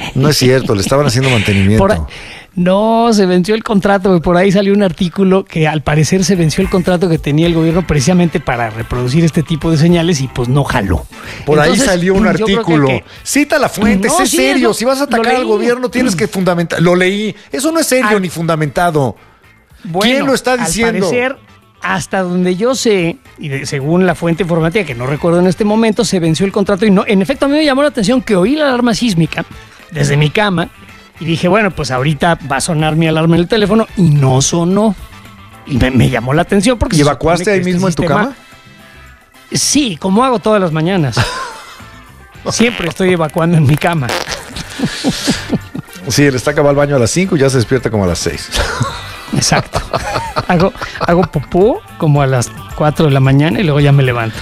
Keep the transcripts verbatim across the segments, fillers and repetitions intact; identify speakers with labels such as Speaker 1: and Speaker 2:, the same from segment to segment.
Speaker 1: No es cierto, le estaban haciendo mantenimiento.
Speaker 2: Por ahí, no, se venció el contrato. Por ahí salió un artículo que al parecer se venció el contrato que tenía el gobierno precisamente para reproducir este tipo de señales y pues no jaló.
Speaker 1: Por
Speaker 2: Entonces,
Speaker 1: ahí salió un artículo.
Speaker 2: Que,
Speaker 1: Cita la fuente,
Speaker 2: no,
Speaker 1: sé
Speaker 2: sí,
Speaker 1: serio.
Speaker 2: lo,
Speaker 1: si vas a atacar al gobierno tienes que fundamentar. Lo leí. Eso no es serio
Speaker 2: al,
Speaker 1: ni fundamentado.
Speaker 2: Bueno,
Speaker 1: ¿quién lo está diciendo?
Speaker 2: Al parecer, hasta donde yo sé, y de, según la fuente informativa, que no recuerdo en este momento, se venció el contrato y no, en efecto a mí me llamó la atención que oí la alarma sísmica desde mi cama y dije, bueno, pues ahorita va a sonar mi alarma en el teléfono y no sonó. Y me, me llamó la atención porque...
Speaker 1: ¿Y evacuaste ahí este mismo sistema, en tu cama?
Speaker 2: Sí, como hago todas las mañanas. Siempre estoy evacuando en mi cama.
Speaker 1: Sí, él está acabando al baño a las cinco y ya se despierta como a las seis.
Speaker 2: Exacto. Hago, hago popó como a las cuatro de la mañana y luego ya me levanto.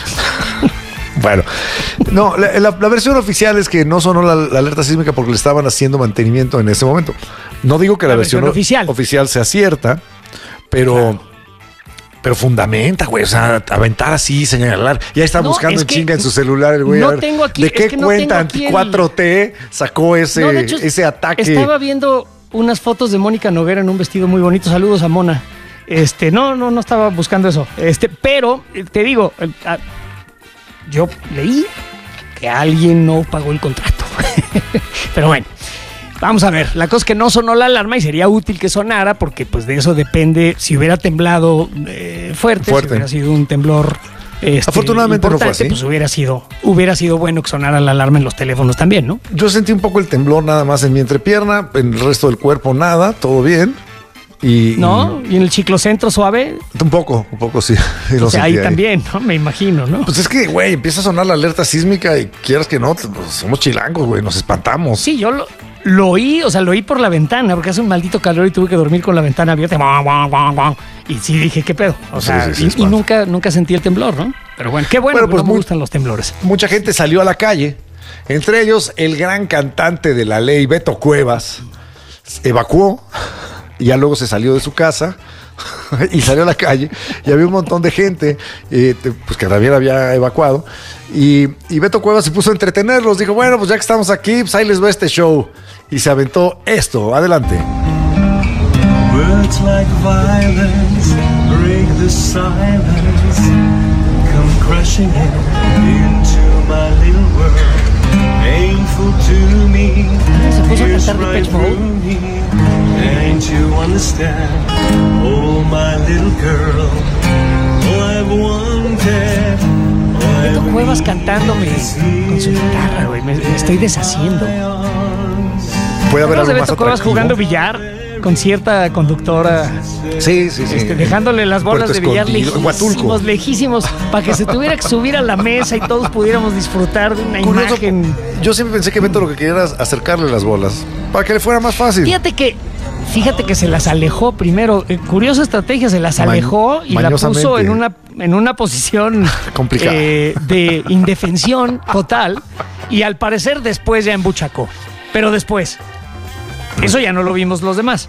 Speaker 1: Bueno, no, la, la, la versión oficial es que no sonó la, la alerta sísmica porque le estaban haciendo mantenimiento en ese momento. No digo que la, la versión, versión oficial. oficial sea cierta, pero... Claro. Pero fundamenta, güey, o sea, aventar así, señalar. Ya está no, buscando en chinga en su celular el güey.
Speaker 2: No
Speaker 1: a ver,
Speaker 2: tengo aquí,
Speaker 1: ¿de qué
Speaker 2: es que no
Speaker 1: cuentan?
Speaker 2: El...
Speaker 1: cuatro T sacó ese, no, de hecho, ese ataque.
Speaker 2: Estaba viendo unas fotos de Mónica Noguera en un vestido muy bonito. Saludos a Mona. Este, no, no, no estaba buscando eso. Este, pero te digo, yo leí que alguien no pagó el contrato. Pero bueno. Vamos a ver, la cosa es que no sonó la alarma y sería útil que sonara porque pues de eso depende, si hubiera temblado eh, fuerte, fuerte, si hubiera sido un temblor este,
Speaker 1: afortunadamente no fue así.
Speaker 2: Pues hubiera sido, hubiera sido bueno que sonara la alarma en los teléfonos también, ¿no?
Speaker 1: Yo sentí un poco el temblor nada más en mi entrepierna, en el resto del cuerpo nada, todo bien. Y,
Speaker 2: ¿No? ¿Y en el ciclocentro suave?
Speaker 1: Un poco, un poco sí. sí
Speaker 2: o sea, ahí, ahí también, ¿no? Me imagino, ¿no?
Speaker 1: Pues es que, güey, empieza a sonar la alerta sísmica y quieras que no, pues somos chilangos, güey, nos espantamos.
Speaker 2: Sí, yo lo... Lo oí, o sea, lo oí por la ventana, porque hace un maldito calor y tuve que dormir con la ventana abierta. Y sí dije, ¿qué pedo? O sea, sí, sí, sí, y, y nunca, nunca sentí el temblor, ¿no? Pero bueno, qué bueno, bueno pues no me muy, gustan los temblores.
Speaker 1: Mucha gente salió a la calle, entre ellos el gran cantante de la ley, Beto Cuevas, evacuó y ya luego se salió de su casa y salió a la calle y había un montón de gente eh, pues que también había evacuado y, y Beto Cuevas se puso a entretenerlos, dijo, bueno, pues ya que estamos aquí, pues ahí les va este show y se aventó esto. Adelante. Words like violence break the silence, come crashing into my little world, painful to me.
Speaker 2: Se puso a cantar de Depeche Mode.
Speaker 1: Ain't you understand? Oh, my little girl, all I've wanted.
Speaker 2: Beto Cuevas cantándome con su guitarra, güey. Me, me estoy deshaciendo.
Speaker 1: Puede haber algo
Speaker 2: de
Speaker 1: más
Speaker 2: Beto Cuevas jugando billar con cierta conductora.
Speaker 1: Sí, sí, sí.
Speaker 2: Este, dejándole las bolas de billar lejísimos, lejísimos, para que se tuviera que subir a la mesa y todos pudiéramos disfrutar de una Curioso, imagen.
Speaker 1: Yo siempre pensé que Beto lo que quería era acercarle las bolas, para que le fuera más fácil.
Speaker 2: Fíjate que Fíjate que se las alejó primero. Eh, curiosa estrategia, se las alejó Ma- y la puso en una, en una posición
Speaker 1: complicada
Speaker 2: eh, de indefensión total. Y al parecer después ya embuchacó. Pero después. Eso ya no lo vimos los demás.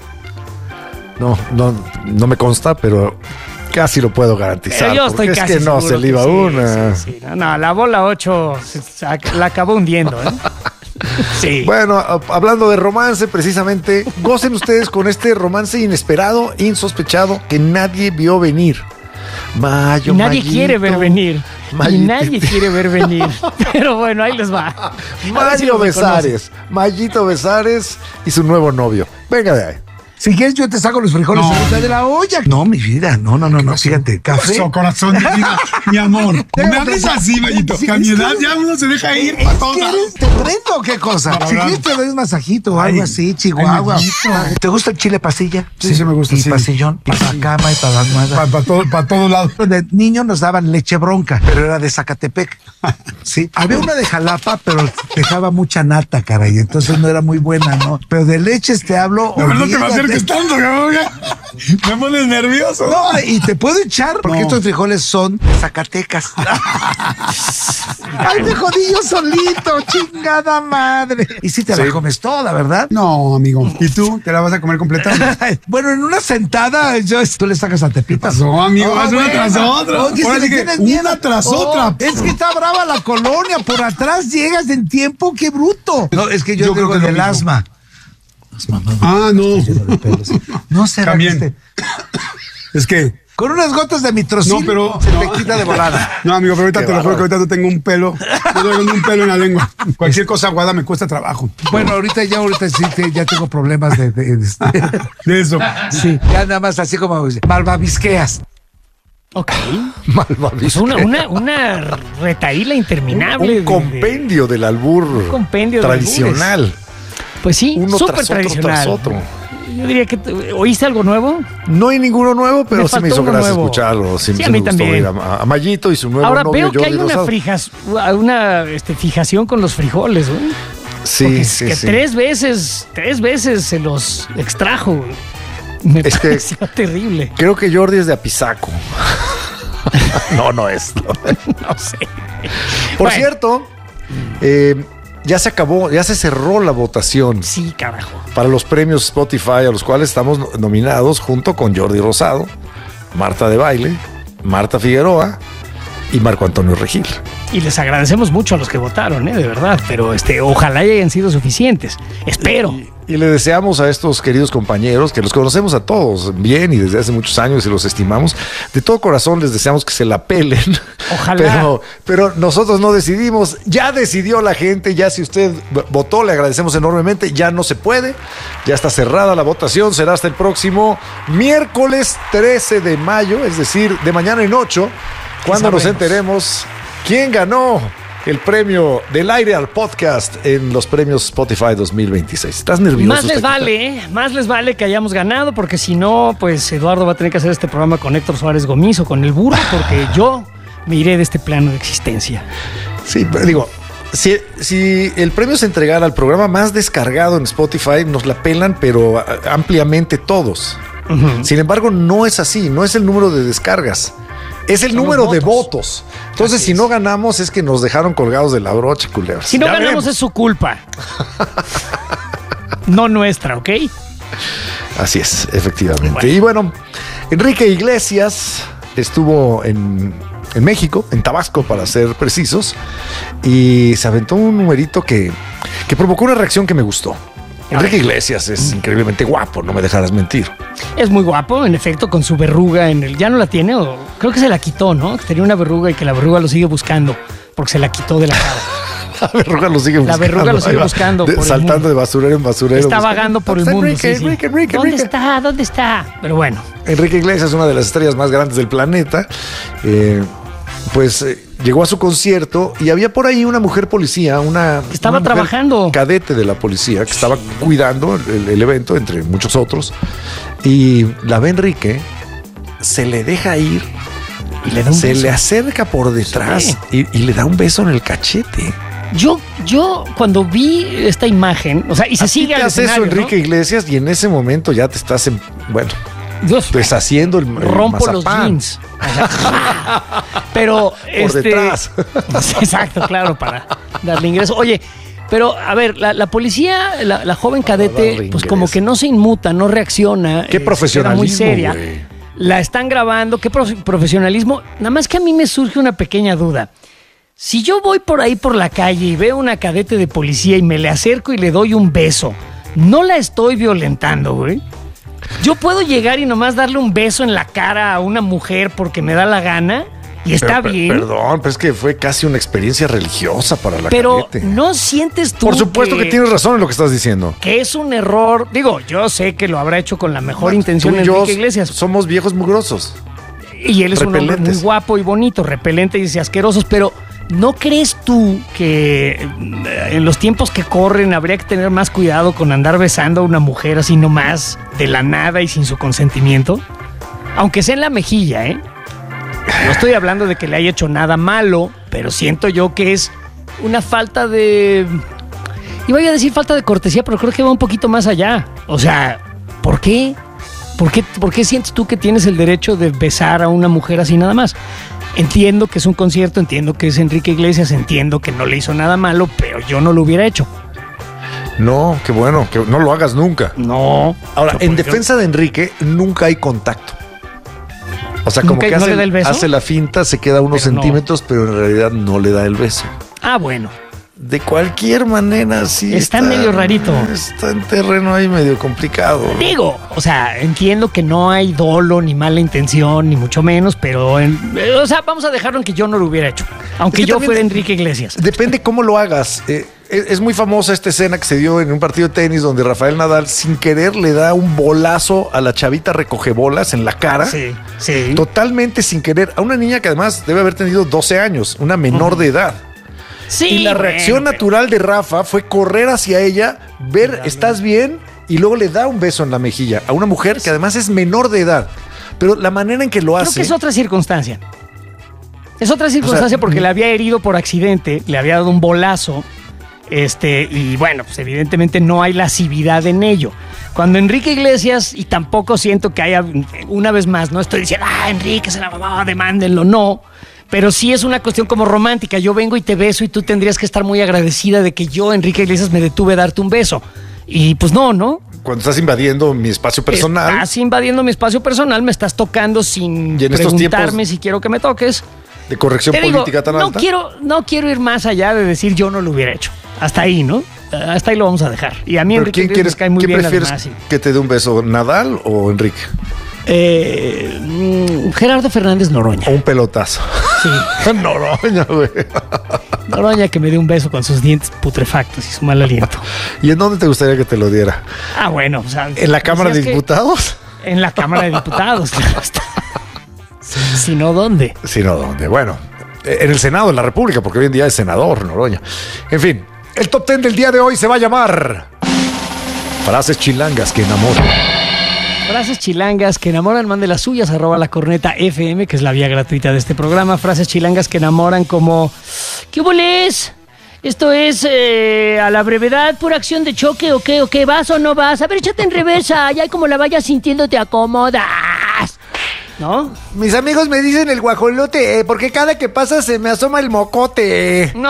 Speaker 1: No, no, no me consta, pero casi lo puedo garantizar.
Speaker 2: Eh, yo estoy
Speaker 1: porque
Speaker 2: casi
Speaker 1: es que no se le iba
Speaker 2: sí,
Speaker 1: una.
Speaker 2: Sí, sí. No, no, la bola ocho se, se, la acabó hundiendo, ¿eh? Sí.
Speaker 1: Bueno, hablando de romance, precisamente, gocen ustedes con este romance inesperado, insospechado, que nadie vio venir. Mayo,
Speaker 2: y nadie
Speaker 1: Mayito,
Speaker 2: quiere ver venir.
Speaker 1: Mayito.
Speaker 2: Y nadie quiere ver venir. Pero bueno, ahí les va.
Speaker 1: Mario si Besares, Mayito Besares y su nuevo novio. Venga de ahí.
Speaker 3: Si quieres, yo te saco los frijoles
Speaker 4: no.
Speaker 3: de la olla.
Speaker 4: No, mi vida, no, no, no, no, fíjate, café.
Speaker 3: Eso, corazón de vida, mi amor. Me hables así, Mayito, que a mi edad ya uno se deja ir para todos.
Speaker 4: ¿Te prendo o qué cosa?
Speaker 3: Para
Speaker 4: si quieres te doy un masajito o algo así, Chihuahua. Ay, ¿te gusta el chile pasilla?
Speaker 3: Sí, sí me gusta,
Speaker 4: y
Speaker 3: sí.
Speaker 4: pasillón, y para cama, y para las nuevas.
Speaker 3: Para pa todo, pa todos lados.
Speaker 4: De niño nos daban leche bronca, pero era de Zacatepec. Sí, había una de Jalapa, pero dejaba mucha nata, caray, entonces no era muy buena, ¿no? Pero de leches te hablo.
Speaker 3: No, no te va a hacer contestando, cabrón. Me pones nervioso.
Speaker 4: No, y te puedo echar porque
Speaker 3: No.
Speaker 4: estos frijoles son de Zacatecas. Ay, me jodí yo solito, chingada madre. Y si te
Speaker 1: Sí.
Speaker 4: la comes toda, ¿verdad?
Speaker 3: No, amigo. ¿Y tú? ¿Te la vas a comer completa?
Speaker 4: Bueno, en una sentada, yo, tú le sacas a Tepita.
Speaker 3: pasó, amigo? Vas una tras otra.
Speaker 4: Oye,
Speaker 3: Ahora
Speaker 4: si
Speaker 3: sí
Speaker 4: le
Speaker 3: que
Speaker 4: tienes
Speaker 3: una
Speaker 4: miedo.
Speaker 3: tras
Speaker 4: Oh,
Speaker 3: otra.
Speaker 4: Es que está brava la colonia. Por atrás llegas en tiempo, qué bruto. No, es que yo,
Speaker 3: Yo creo
Speaker 4: tengo
Speaker 3: que es lo
Speaker 4: el
Speaker 3: mismo.
Speaker 4: asma.
Speaker 3: Ah, no.
Speaker 4: No será
Speaker 3: También.
Speaker 4: que este-
Speaker 3: Es que.
Speaker 4: con unas gotas de mitrocil
Speaker 3: No, pero-
Speaker 4: se te quita de volada.
Speaker 3: No, amigo, pero ahorita
Speaker 1: Qué
Speaker 3: te lo juro que
Speaker 1: bárbaro.
Speaker 3: ahorita no tengo un pelo. Yo tengo un pelo en la lengua. Cualquier cosa aguada me cuesta trabajo.
Speaker 4: Bueno, ahorita ya, ahorita sí, te- ya tengo problemas de, de- de- este,
Speaker 3: De eso.
Speaker 4: sí, ya nada más así como malvavisqueas.
Speaker 2: Ok.
Speaker 1: Malvavisco.
Speaker 2: Pues una, una, una retaíla interminable.
Speaker 1: Un
Speaker 2: de- de-
Speaker 1: compendio del albur
Speaker 2: compendio de
Speaker 1: tradicional.
Speaker 2: Pues sí,
Speaker 1: Uno
Speaker 2: súper
Speaker 1: tras otro,
Speaker 2: tradicional.
Speaker 1: tras otro.
Speaker 2: Yo diría que t- oíste algo nuevo.
Speaker 1: No hay ninguno nuevo, pero
Speaker 2: Me
Speaker 1: sí me
Speaker 2: faltó
Speaker 1: hizo
Speaker 2: uno
Speaker 1: gracia
Speaker 2: nuevo.
Speaker 1: escucharlo. Sí,
Speaker 2: Sí,
Speaker 1: sí
Speaker 2: a mí
Speaker 1: me gustó
Speaker 2: también.
Speaker 1: oír a, a Mayito y su nuevo
Speaker 2: Ahora
Speaker 1: novio
Speaker 2: veo que
Speaker 1: Jordi
Speaker 2: hay una,
Speaker 1: Rosado.
Speaker 2: frijas, una este, fijación con los frijoles, güey.
Speaker 1: Sí,
Speaker 2: Porque es
Speaker 1: sí,
Speaker 2: que
Speaker 1: sí.
Speaker 2: tres veces, tres veces se los extrajo, güey. Me
Speaker 1: Es que-
Speaker 2: pareció terrible.
Speaker 1: Creo que Jordi es de Apizaco. no, no es. no.
Speaker 2: No sé.
Speaker 1: Por
Speaker 2: Bueno,
Speaker 1: cierto, eh, ya se acabó, ya se cerró la votación
Speaker 2: Sí, carajo.
Speaker 1: para los premios Spotify a los cuales estamos no- nominados junto con Jordi Rosado, Marta de Baile, Marta Figueroa y Marco Antonio Regil.
Speaker 2: Y les agradecemos mucho a los que votaron, ¿eh? De verdad. Pero este, ojalá y hayan sido suficientes. Espero.
Speaker 1: Y, y le deseamos a estos queridos compañeros, que los conocemos a todos bien y desde hace muchos años y los estimamos, de todo corazón les deseamos que se la pelen.
Speaker 2: Ojalá.
Speaker 1: Pero, pero nosotros no decidimos, ya decidió la gente, ya si usted v- votó, le agradecemos enormemente, ya no se puede, ya está cerrada la votación, será hasta el próximo miércoles trece de mayo, es decir, de mañana en ocho, cuando nos
Speaker 2: sabremos.
Speaker 1: enteremos quién ganó el premio del aire al podcast en los premios Spotify dos mil veintiséis. ¿Estás nervioso?
Speaker 2: Más les
Speaker 1: Taquita?
Speaker 2: vale, ¿eh? Más les vale que hayamos ganado, porque si no, pues Eduardo va a tener que hacer este programa con Héctor Suárez Gomis o con el burro, porque yo me iré de este plano de existencia.
Speaker 1: Sí, pero digo, si, si el premio se entregara al programa más descargado en Spotify, nos la pelan, pero a- ampliamente todos. Sin embargo, no es así, no es el número de descargas. Es el
Speaker 2: Son los
Speaker 1: número de
Speaker 2: votos.
Speaker 1: votos. Entonces,
Speaker 2: Así
Speaker 1: si
Speaker 2: es.
Speaker 1: no ganamos, es que nos dejaron colgados de la brocha, culeros.
Speaker 2: Si no
Speaker 1: Ya
Speaker 2: ganamos
Speaker 1: veremos.
Speaker 2: es su culpa. No nuestra, ¿ok?
Speaker 1: Así es, efectivamente.
Speaker 2: Bueno.
Speaker 1: Y bueno, Enrique Iglesias estuvo en, en México, en Tabasco, para ser precisos, y se aventó un numerito que, que provocó una reacción que me gustó. Enrique Iglesias es increíblemente guapo, no me dejarás mentir.
Speaker 2: Es muy guapo, en efecto, con su verruga en el... ¿Ya no la tiene? O creo que se la quitó, ¿no? Que tenía una verruga y que la verruga lo sigue buscando porque se la quitó de la cara.
Speaker 1: La verruga lo sigue
Speaker 2: La
Speaker 1: buscando.
Speaker 2: verruga lo sigue
Speaker 1: ahí va,
Speaker 2: buscando
Speaker 1: de-
Speaker 2: por el
Speaker 1: saltando
Speaker 2: mundo.
Speaker 1: de basurero en basurero.
Speaker 2: Está
Speaker 1: buscando.
Speaker 2: vagando por el
Speaker 1: ¿Dónde
Speaker 2: mundo.
Speaker 1: está Enrique,
Speaker 2: sí, sí.
Speaker 1: Enrique, Enrique,
Speaker 2: ¿Dónde
Speaker 1: Enrique?
Speaker 2: está? ¿Dónde está? Pero bueno,
Speaker 1: Enrique Iglesias, una de las estrellas más grandes del planeta, eh, pues eh, llegó a su concierto y había por ahí una mujer policía, una
Speaker 2: Que estaba
Speaker 1: una mujer
Speaker 2: trabajando.
Speaker 1: cadete de la policía que estaba cuidando el, el evento entre muchos otros, y la ve Enrique, se le deja ir,
Speaker 2: y le da un
Speaker 1: se
Speaker 2: beso.
Speaker 1: le acerca por detrás
Speaker 2: Sí.
Speaker 1: y, y le da un beso en el cachete.
Speaker 2: Yo, yo cuando vi esta imagen, o sea, y se
Speaker 1: A ti
Speaker 2: sigue
Speaker 1: te
Speaker 2: al
Speaker 1: hace eso
Speaker 2: escenario,
Speaker 1: Enrique Iglesias y en ese momento ya te estás en, bueno,
Speaker 2: ¿no? Dios,
Speaker 1: deshaciendo el, el
Speaker 2: rompo los
Speaker 1: mazapán.
Speaker 2: jeans. O sea, pero este,
Speaker 1: detrás.
Speaker 2: Exacto, claro, para darle ingreso. Oye, pero a ver, la, la policía, la, la joven cadete,
Speaker 1: darle
Speaker 2: pues como
Speaker 1: ingreso.
Speaker 2: que no se inmuta, no reacciona.
Speaker 1: Qué
Speaker 2: eh, se queda
Speaker 1: profesionalismo,
Speaker 2: muy seria.
Speaker 1: güey.
Speaker 2: La están grabando, qué prof- profesionalismo. Nada más que a mí me surge una pequeña duda. Si yo voy por ahí por la calle y veo una cadete de policía y me le acerco y le doy un beso, ¿no la estoy violentando, güey? Yo puedo llegar y nomás darle un beso en la cara a una mujer porque me da la gana y está
Speaker 1: Pero, per-
Speaker 2: bien.
Speaker 1: Perdón, pero es que fue casi una experiencia religiosa para la
Speaker 2: Pero
Speaker 1: cadete.
Speaker 2: no sientes tú
Speaker 1: Por supuesto que... tienes razón en lo que estás diciendo.
Speaker 2: que es un error. Digo, yo sé que lo habrá hecho con la mejor intención
Speaker 1: Tú y yo
Speaker 2: Enrique Iglesias.
Speaker 1: somos viejos mugrosos.
Speaker 2: Y él es un hombre
Speaker 1: repelentes.
Speaker 2: muy guapo y bonito, repelente y asquerosos, pero ¿no crees tú que eh, en los tiempos que corren habría que tener más cuidado con andar besando a una mujer así nomás, de la nada y sin su consentimiento? Aunque sea en la mejilla, ¿eh? No estoy hablando de que le haya hecho nada malo, pero siento yo que es una falta de... Iba a decir falta de cortesía, pero creo que va un poquito más allá. O sea, ¿por qué? ¿Por qué, ¿Por qué sientes tú que tienes el derecho de besar a una mujer así nada más? Entiendo que es un concierto, entiendo que es Enrique Iglesias, entiendo que no le hizo nada malo, pero yo no lo hubiera hecho.
Speaker 1: No, qué bueno, que no lo hagas nunca.
Speaker 2: No.
Speaker 1: Ahora,
Speaker 2: Yo,
Speaker 1: en
Speaker 2: por
Speaker 1: defensa de Enrique, nunca hay contacto. O sea, como
Speaker 2: ¿Nunca-
Speaker 1: que
Speaker 2: no
Speaker 1: hace,
Speaker 2: le da el beso?
Speaker 1: hace la finta, se queda unos
Speaker 2: Pero no.
Speaker 1: centímetros, pero en realidad no le da el beso.
Speaker 2: Ah, bueno.
Speaker 1: De cualquier manera, sí.
Speaker 2: Está medio rarito.
Speaker 1: Está en terreno ahí medio complicado.
Speaker 2: Digo, o sea, entiendo que no hay dolo, ni mala intención, ni mucho menos, pero, en- eh, o sea, vamos a dejarlo en que yo no lo hubiera hecho. Aunque
Speaker 1: Es que
Speaker 2: yo
Speaker 1: también-
Speaker 2: fuera Enrique Iglesias.
Speaker 1: Depende cómo lo hagas. Eh, es es muy famosa esta escena que se dio en un partido de tenis donde Rafael Nadal sin querer le da un bolazo a la chavita recogebolas en la cara.
Speaker 2: Sí, sí.
Speaker 1: Totalmente sin querer. A una niña que además debe haber tenido doce años, una menor de edad.
Speaker 2: Sí,
Speaker 1: Y la
Speaker 2: bueno,
Speaker 1: reacción
Speaker 2: pero-
Speaker 1: natural de Rafa fue correr hacia ella, ver, ¿estás bien? Y luego le da un beso en la mejilla a una mujer que además es menor de edad. Pero la manera en que lo
Speaker 2: Creo
Speaker 1: hace...
Speaker 2: que es otra circunstancia. Es otra circunstancia porque le había herido por accidente, le había dado un bolazo, este, y bueno, pues evidentemente no hay lascividad en ello. Cuando Enrique Iglesias, y tampoco siento que haya, una vez más, no estoy diciendo, ah, Enrique se la mamá, demándenlo, no. Pero sí es una cuestión como romántica. Yo vengo y te beso y tú tendrías que estar muy agradecida de que yo, Enrique Iglesias, me detuve a darte un beso. Y pues no, ¿no?
Speaker 1: Cuando estás invadiendo mi espacio personal...
Speaker 2: Estás invadiendo mi espacio personal, me estás tocando sin
Speaker 1: Y en estos
Speaker 2: preguntarme
Speaker 1: tiempos
Speaker 2: si quiero que me toques.
Speaker 1: de corrección
Speaker 2: Te digo,
Speaker 1: política tan
Speaker 2: no
Speaker 1: alta.
Speaker 2: quiero, no quiero ir más allá de decir yo no lo hubiera hecho. Hasta ahí, ¿no? Hasta ahí lo vamos a dejar. Y a mí
Speaker 1: ¿Pero
Speaker 2: Enrique
Speaker 1: quién
Speaker 2: Iglesias
Speaker 1: quieres,
Speaker 2: me cae muy
Speaker 1: ¿qué
Speaker 2: bien
Speaker 1: prefieres
Speaker 2: además, y-
Speaker 1: que te dé un beso, Nadal o Enrique?
Speaker 2: Eh, mm, Gerardo Fernández Noroña.
Speaker 1: O un pelotazo.
Speaker 2: Sí.
Speaker 1: Noroña, güey.
Speaker 2: Noroña que me dé un beso con sus dientes putrefactos y su mal aliento.
Speaker 1: ¿Y en dónde te gustaría que te lo diera?
Speaker 2: Ah, bueno. O sea,
Speaker 1: ¿En la Cámara de
Speaker 2: decías que-
Speaker 1: Diputados?
Speaker 2: En la Cámara de Diputados, claro está. Si, si no, ¿dónde?
Speaker 1: Sí, no, ¿dónde? Bueno, en el Senado de la República, porque hoy en día es senador, Noroña. En fin, el top ten del día de hoy se va a llamar Frases chilangas que enamoran.
Speaker 2: Frases chilangas que enamoran, mande las suyas, arroba la corneta F M, que es la vía gratuita de este programa. Frases chilangas que enamoran como, ¿qué huboles? Esto es eh, a la brevedad, pura acción de choque, ¿o qué? ¿O qué? ¿Vas o no vas? A ver, échate en reversa, ya como la vayas sintiendo te acomodas. ¿No?
Speaker 1: Mis amigos me dicen el guajolote, eh, porque cada que pasa se me asoma el mocote.
Speaker 2: No.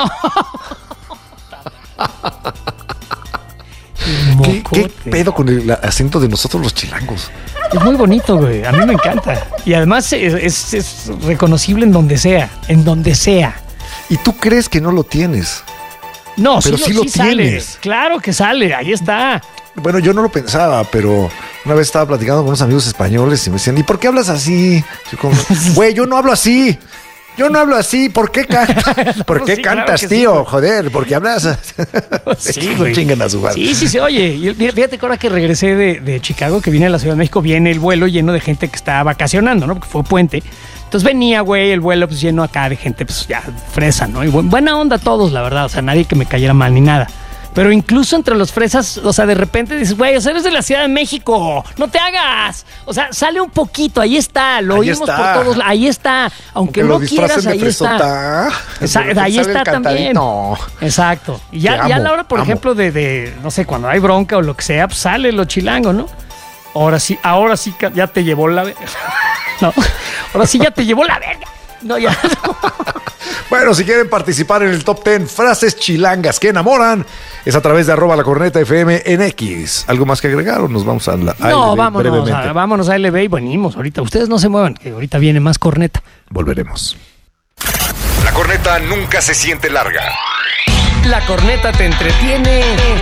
Speaker 1: ¿Qué, qué
Speaker 2: Mocote.
Speaker 1: pedo con el acento de nosotros los chilangos?
Speaker 2: Es muy bonito, güey. A mí me encanta. Y además es, es- es reconocible en donde sea. En donde sea.
Speaker 1: ¿Y tú crees que no lo tienes?
Speaker 2: No,
Speaker 1: Pero sí lo
Speaker 2: sale.
Speaker 1: tienes.
Speaker 2: Claro que sale. Ahí está.
Speaker 1: Bueno, yo no lo pensaba, pero una vez estaba platicando con unos amigos españoles y me decían, ¿y por qué hablas así? Yo como, güey, yo no hablo así. Yo no hablo así. ¿Por qué cantas? ¿Por qué
Speaker 2: sí, claro
Speaker 1: cantas,
Speaker 2: que sí,
Speaker 1: tío?
Speaker 2: güey.
Speaker 1: Joder, ¿por qué hablas?
Speaker 2: Sí, güey.
Speaker 1: Chingan a su madre.
Speaker 2: Sí, sí se oye. Y mira, fíjate que ahora que regresé de, de Chicago, que vine a la Ciudad de México, viene el vuelo lleno de gente que está vacacionando, ¿no? Porque fue puente. Entonces venía, güey, el vuelo pues lleno acá de gente, pues ya fresa, ¿no? Y bu- buena onda todos, la verdad. O sea, nadie que me cayera mal ni nada. Pero incluso entre los fresas, o sea, de repente dices, güey, o sea, eres de la Ciudad de México, no te hagas. O sea, sale un poquito, ahí está, lo
Speaker 1: Ahí
Speaker 2: oímos
Speaker 1: está.
Speaker 2: por todos, ahí está. Aunque,
Speaker 1: Que
Speaker 2: no
Speaker 1: lo disfracen
Speaker 2: quieras,
Speaker 1: de
Speaker 2: ahí está.
Speaker 1: fresota.
Speaker 2: Esa-
Speaker 1: De repente
Speaker 2: ahí
Speaker 1: sale
Speaker 2: está
Speaker 1: el
Speaker 2: también.
Speaker 1: cantadito.
Speaker 2: Exacto. Y
Speaker 1: Te
Speaker 2: ya, ya a
Speaker 1: amo,
Speaker 2: la hora, por
Speaker 1: amo.
Speaker 2: ejemplo, de, de, no sé, cuando hay bronca o lo que sea, pues sale lo chilango, ¿no? Ahora sí, ahora sí que ya te llevó la verga. No, ahora sí ya te llevó la verga. No, ya.
Speaker 1: Bueno, si quieren participar en el top ten frases chilangas que enamoran, es a través de arroba la corneta F M en X. ¿Algo más que agregar o nos vamos a la a
Speaker 2: No,
Speaker 1: L B
Speaker 2: vámonos,
Speaker 1: brevemente?
Speaker 2: a, vámonos a L B y venimos ahorita. Ustedes no se muevan, que ahorita viene más corneta.
Speaker 1: Volveremos.
Speaker 5: La corneta nunca se siente larga
Speaker 2: La corneta te entretiene.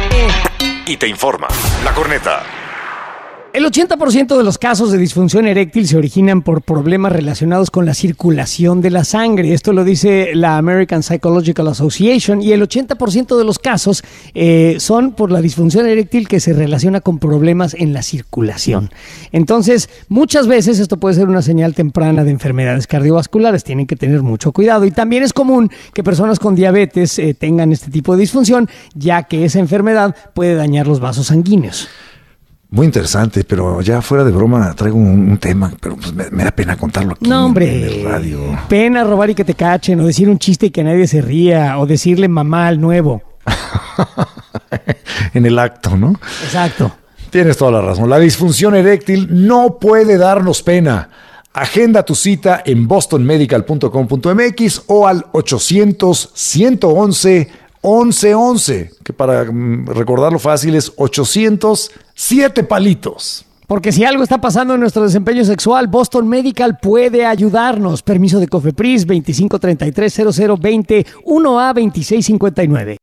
Speaker 5: y te informa. La corneta.
Speaker 2: El ochenta por ciento de los casos de disfunción eréctil se originan por problemas relacionados con la circulación de la sangre. Esto lo dice la American Psychological Association. Y el ochenta por ciento de los casos eh, son por la disfunción eréctil que se relaciona con problemas en la circulación. Entonces, muchas veces esto puede ser una señal temprana de enfermedades cardiovasculares. Tienen que tener mucho cuidado. Y también es común que personas con diabetes eh, tengan este tipo de disfunción, ya que esa enfermedad puede dañar los vasos sanguíneos.
Speaker 1: Muy interesante, pero ya fuera de broma traigo un, un tema, pero pues me, me da pena contarlo aquí
Speaker 2: No,
Speaker 1: en
Speaker 2: hombre.
Speaker 1: el radio.
Speaker 2: Pena robar y que te cachen, o decir un chiste y que nadie se ría, o decirle mamá al nuevo.
Speaker 1: En el acto, ¿no?
Speaker 2: Exacto.
Speaker 1: Tienes toda la razón. La disfunción eréctil no puede darnos pena. Agenda tu cita en boston medical punto com punto m x o al ochocientos, ciento once, once once, que para mm, recordarlo fácil es ochocientos, siete palitos.
Speaker 2: Porque si algo está pasando en nuestro desempeño sexual, Boston Medical puede ayudarnos. Permiso de COFEPRIS veinticinco treinta y tres cero cero veinte uno A veintiséis cincuenta y nueve.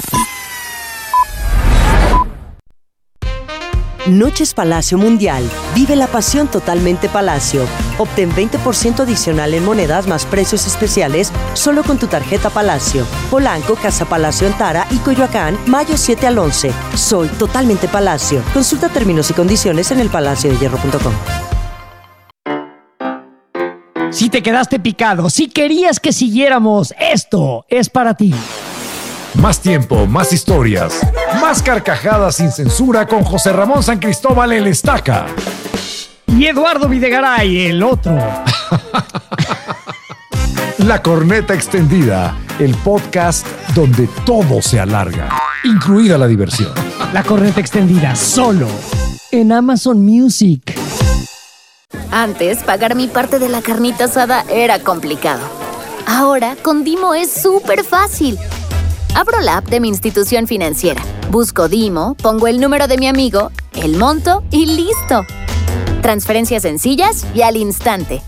Speaker 6: Noches Palacio Mundial. Vive la pasión totalmente Palacio. Obtén veinte por ciento adicional en monedas más precios especiales solo con tu tarjeta Palacio. Polanco, Casa Palacio en Tara y Coyoacán, mayo siete al once. Soy totalmente Palacio. Consulta términos y condiciones en el palacio de hierro punto com.
Speaker 2: Si te quedaste picado, si querías que siguiéramos, esto es para ti.
Speaker 1: Más tiempo, más historias, más carcajadas sin censura con José Ramón San Cristóbal el Estaca.
Speaker 2: Y Eduardo Videgaray, el otro.
Speaker 1: La Corneta Extendida, el podcast donde todo se alarga, incluida la diversión.
Speaker 2: La Corneta Extendida, solo en Amazon Music.
Speaker 7: Antes, pagar mi parte de la carnita asada era complicado. Ahora, con Dimo es súper fácil. Abro la app de mi institución financiera, busco Dimo, pongo el número de mi amigo, el monto y ¡listo! Transferencias sencillas y al instante.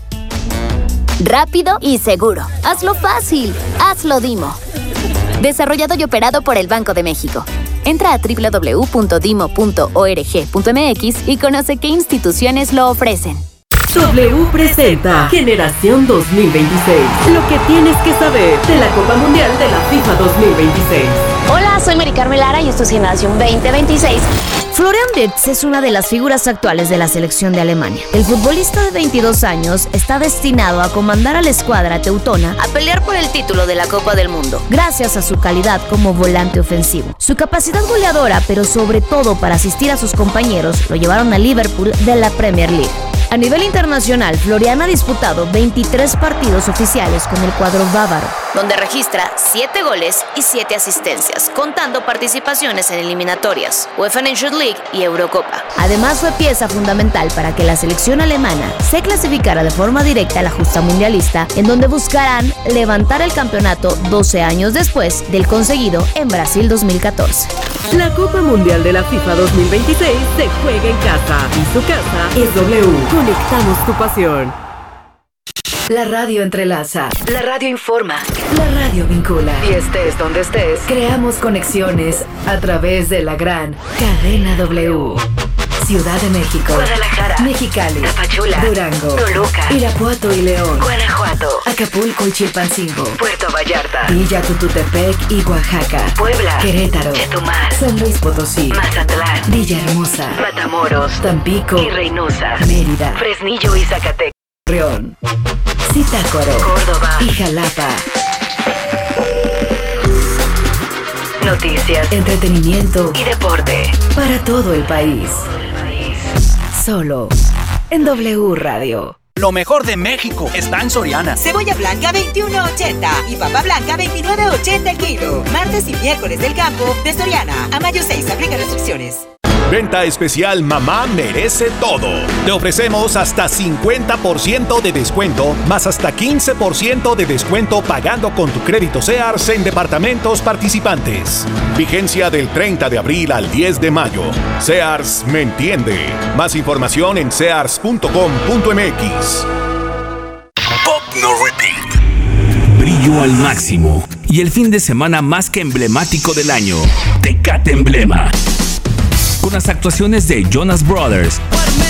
Speaker 7: Rápido y seguro. Hazlo fácil. Hazlo Dimo. Desarrollado y operado por el Banco de México. Entra a doble u doble u doble u punto dimo punto org punto m x y conoce qué instituciones lo ofrecen.
Speaker 8: W presenta Generación dos mil veintiséis. Lo que tienes que saber de la Copa Mundial de la FIFA dos mil veintiséis.
Speaker 9: Hola, soy Mari Carmen Lara y esto es Generación veinte veintiséis.
Speaker 10: Florian Wirtz es una de las figuras actuales de la selección de Alemania. El futbolista de veintidós años está destinado a comandar a la escuadra teutona a pelear por el título de la Copa del Mundo, gracias a su calidad como volante ofensivo. Su capacidad goleadora, pero sobre todo para asistir a sus compañeros, lo llevaron a Liverpool de la Premier League. A nivel internacional, Florian ha disputado veintitrés partidos oficiales con el cuadro bávaro, donde registra siete goles y siete asistencias, contando participaciones en eliminatorias, UEFA Nations League y Eurocopa. Además, fue pieza fundamental para que la selección alemana se clasificara de forma directa a la justa mundialista, en donde buscarán levantar el campeonato doce años después del conseguido en Brasil dos mil catorce.
Speaker 8: La Copa Mundial de la FIFA dos mil veintiséis se juega en casa y su casa es W. Conectamos tu pasión.
Speaker 11: La radio entrelaza.
Speaker 8: La radio informa.
Speaker 11: La radio vincula.
Speaker 8: Y estés donde estés,
Speaker 11: creamos conexiones a través de la gran cadena W. Ciudad de México,
Speaker 8: Guadalajara,
Speaker 11: Mexicali,
Speaker 8: Tapachula,
Speaker 11: Durango,
Speaker 8: Toluca,
Speaker 11: Irapuato y León,
Speaker 8: Guanajuato,
Speaker 11: Acapulco y Chilpancingo,
Speaker 8: Puerto Vallarta,
Speaker 11: Villa Tututepec y Oaxaca,
Speaker 8: Puebla,
Speaker 11: Querétaro,
Speaker 8: Chetumal,
Speaker 11: San Luis Potosí,
Speaker 8: Mazatlán,
Speaker 11: Villahermosa,
Speaker 8: Matamoros,
Speaker 11: Tampico
Speaker 8: y Reynosa,
Speaker 11: Mérida,
Speaker 8: Fresnillo y Zacatecas,
Speaker 11: León, Zitácuaro,
Speaker 8: Córdoba
Speaker 11: y Jalapa.
Speaker 8: Noticias,
Speaker 11: entretenimiento
Speaker 8: y deporte
Speaker 11: para todo el país. Solo en W Radio.
Speaker 12: Lo mejor de México está en Soriana.
Speaker 13: Cebolla blanca veintiuno ochenta y papa blanca veintinueve ochenta el kilo. Martes y miércoles del campo de Soriana. A mayo seis, aplica restricciones.
Speaker 14: Venta especial Mamá Merece Todo. Te ofrecemos hasta cincuenta por ciento de descuento, más hasta quince por ciento de descuento pagando con tu crédito Sears en departamentos participantes. Vigencia del treinta de abril al diez de mayo. Sears me entiende. Más información en sears punto com punto m x.
Speaker 15: Pop No Repeat. Brillo al máximo. Y el fin de semana más que emblemático del año. Tecate Emblema. Con las actuaciones de Jonas Brothers,